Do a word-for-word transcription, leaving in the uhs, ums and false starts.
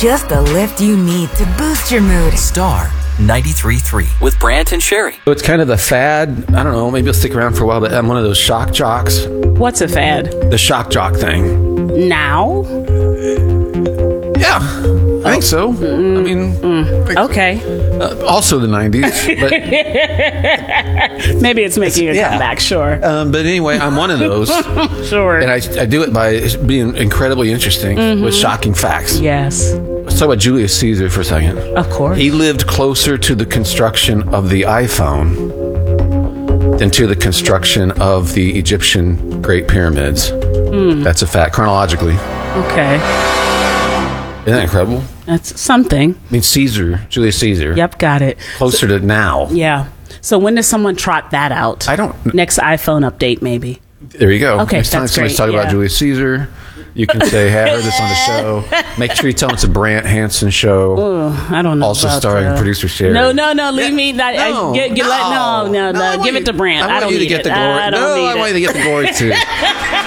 just the lift you need to boost your mood. Star ninety-three point three with Brant and Sherry. So it's kind of the fad. I don't know. Maybe it'll stick around for a while, but I'm one of those shock jocks. What's a fad? The shock jock thing. Now? Yeah, I think so. Mm, I mean, mm, I okay. So. Uh, also the nineties. But maybe it's making a yeah. comeback, sure. Um, but anyway, I'm one of those. Sure. And I, I do it by being incredibly interesting mm-hmm. with shocking facts. Yes. Let's talk about Julius Caesar for a second. Of course. He lived closer to the construction of the iPhone than to the construction of the Egyptian Great Pyramids. Mm. That's a fact, chronologically. Okay. Isn't that incredible? That's something. I mean, Caesar, Julius Caesar. Yep, got it. Closer so, to now. Yeah. So when does someone trot that out? I don't... Next iPhone update, maybe. There you go. Okay, Next time that's somebody's great. talking yeah. about Julius Caesar, you can say, hey, I heard this on the show. Make sure you tell them it's a Brant Hansen show. Ooh, I don't know. Also about starring the... producer Sherry. No, no, no. Leave yeah. me. That, no, I, get, get, no. Let, no, no, no. no Give you, it to Brant. I, I don't you need to get it. the glory. I don't no, need I want it. you to get the glory too.